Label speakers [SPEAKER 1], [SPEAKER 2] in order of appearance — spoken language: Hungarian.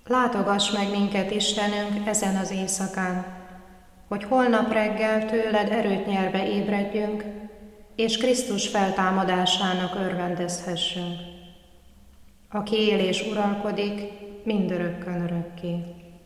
[SPEAKER 1] Látogass meg minket, Istenünk, ezen az éjszakán, hogy holnap reggel tőled erőt nyerve ébredjünk, és Krisztus feltámadásának örvendezhessünk, aki él és uralkodik mindörökkön örökké.